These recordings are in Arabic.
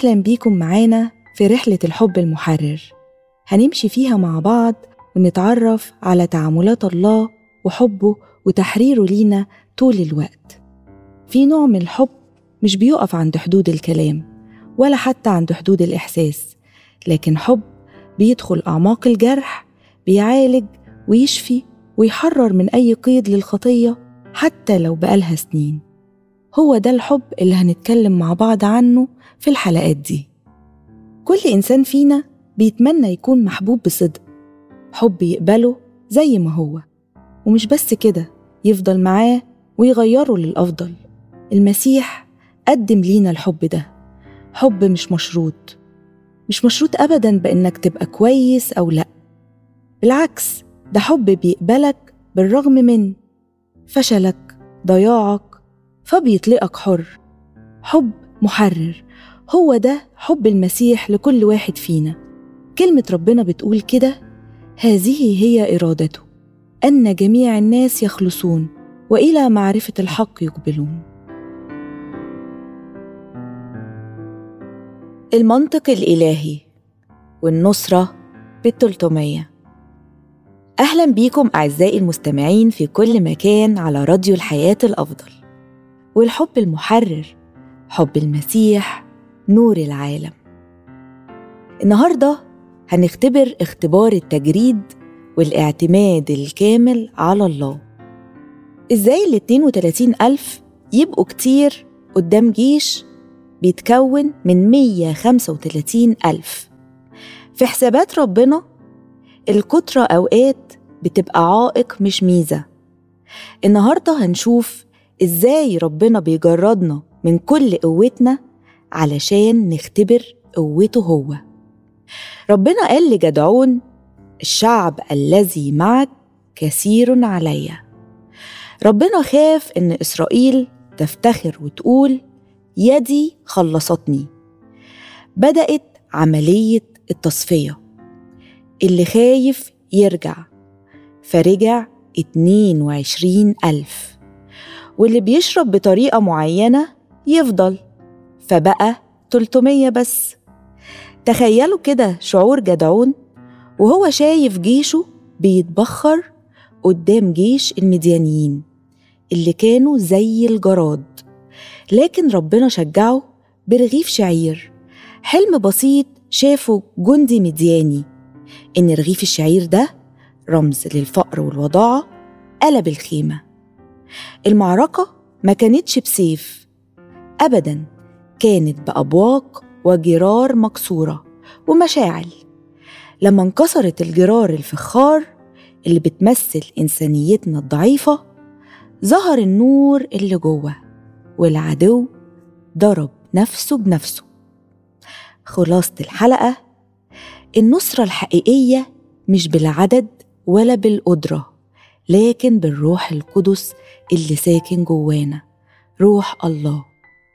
أهلا بيكم معانا في رحلة الحب المحرر. هنمشي فيها مع بعض ونتعرف على تعاملات الله وحبه وتحريره لينا طول الوقت. في نوع من الحب مش بيقف عند حدود الكلام ولا حتى عند حدود الإحساس، لكن حب بيدخل أعماق الجرح، بيعالج ويشفي ويحرر من أي قيد للخطية حتى لو بقالها سنين. هو ده الحب اللي هنتكلم مع بعض عنه في الحلقات دي. كل إنسان فينا بيتمنى يكون محبوب بصدق، حب يقبله زي ما هو، ومش بس كده، يفضل معاه ويغيره للأفضل. المسيح قدم لينا الحب ده، حب مش مشروط أبداً بإنك تبقى كويس أو لأ. بالعكس، ده حب بيقبلك بالرغم من فشلك، ضياعك، فبيطلقك حر. حب محرر، هو ده حب المسيح لكل واحد فينا. كلمة ربنا بتقول كده: هذه هي إرادته، أن جميع الناس يخلصون وإلى معرفة الحق يقبلون. المنطق الإلهي والنصرة بال300. أهلا بيكم أعزائي المستمعين في كل مكان على راديو الحياة الأفضل. والحب المحرر، حب المسيح، نور العالم. النهاردة هنختبر اختبار التجريد والاعتماد الكامل على الله. إزاي 32,000 يبقوا كتير قدام جيش بيتكون من 135,000؟ في حسابات ربنا الكترة أوقات بتبقى عائق مش ميزة. النهاردة هنشوف إزاي ربنا بيجردنا من كل قوتنا علشان نختبر قوته هو. ربنا قال لجدعون: الشعب الذي معك كثير علي. ربنا خاف إن إسرائيل تفتخر وتقول: يدي خلصتني. بدأت عملية التصفية. اللي خايف يرجع، فرجع 22,000. واللي بيشرب بطريقة معينة يفضل، فبقى 300 بس. تخيلوا كده شعور جدعون وهو شايف جيشه بيتبخر قدام جيش المديانيين اللي كانوا زي الجراد. لكن ربنا شجعه برغيف شعير، حلم بسيط شافه جندي مدياني، إن رغيف الشعير ده رمز للفقر والوضاعة. قلب الخيمة. المعركة ما كانتش بسيف أبداً، كانت بأبواق وجرار مكسورة ومشاعل. لما انكسرت الجرار الفخار اللي بتمثل إنسانيتنا الضعيفة، ظهر النور اللي جوه، والعدو ضرب نفسه بنفسه. خلاصة الحلقة: النصرة الحقيقية مش بالعدد ولا بالقدرة، لكن بالروح القدس اللي ساكن جوانا، روح الله.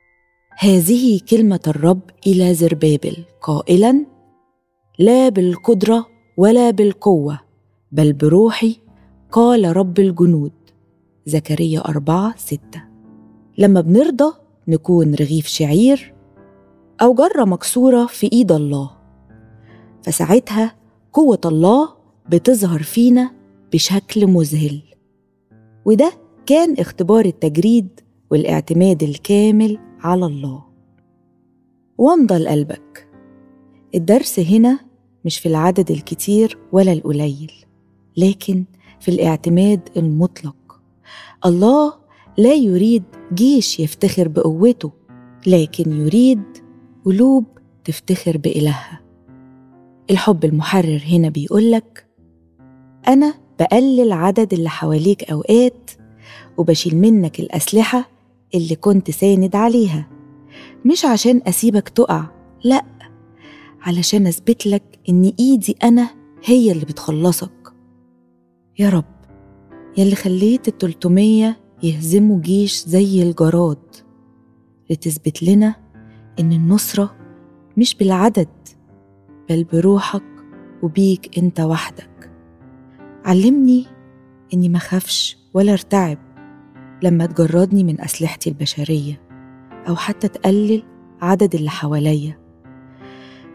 هذه كلمة الرب إلى زربابل قائلاً: لا بالقدرة ولا بالقوة، بل بروحي، قال رب الجنود. زكريا 4:6. لما بنرضى نكون رغيف شعير أو جرة مكسورة في إيد الله، فساعتها قوة الله بتظهر فينا بشكل مذهل. وده كان اختبار التجريد والاعتماد الكامل على الله. وامضى لقلبك. الدرس هنا مش في العدد الكتير ولا القليل، لكن في الاعتماد المطلق. الله لا يريد جيش يفتخر بقوته، لكن يريد قلوب تفتخر بإلهها. الحب المحرر هنا بيقولك: أنا بقلل عدد اللي حواليك أوقات، وبشيل منك الأسلحة اللي كنت ساند عليها، مش عشان أسيبك تقع، لأ، علشان أثبتلك إن إيدي أنا هي اللي بتخلصك. يا رب، يلي خليت 300 يهزموا جيش زي الجراد، لتثبت لنا إن النصرة مش بالعدد بل بروحك وبيك أنت وحدك. علمني إني ما خافش ولا ارتعب لما تجردني من أسلحتي البشرية، أو حتى تقلل عدد اللي حواليا،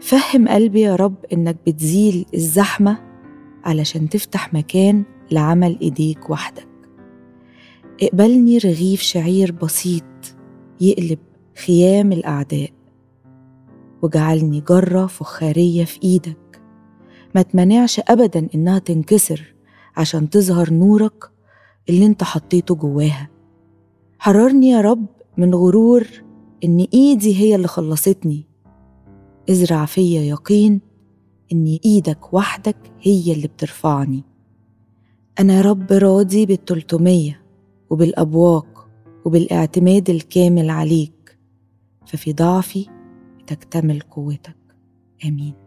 فهم قلبي يا رب إنك بتزيل الزحمة علشان تفتح مكان لعمل إيديك وحدك. اقبلني رغيف شعير بسيط يقلب خيام الأعداء، وجعلني جرة فخارية في إيدك ما تمنعش أبداً إنها تنكسر عشان تظهر نورك اللي انت حطيته جواها. حررني يا رب من غرور إن إيدي هي اللي خلصتني. ازرع فيا يقين إن إيدك وحدك هي اللي بترفعني. أنا يا رب راضي بال300 وبالأبواق وبالاعتماد الكامل عليك، ففي ضعفي تكتمل قوتك. آمين.